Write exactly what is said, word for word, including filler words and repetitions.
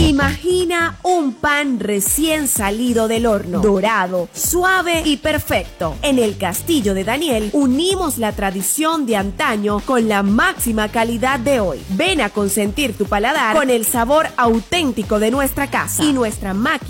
Imagina un pan recién salido del horno, dorado, suave y perfecto. En el Castillo de Daniel unimos la tradición de antaño con la máxima calidad de hoy. Ven a consentir tu paladar con el sabor auténtico de nuestra casa y nuestra máquina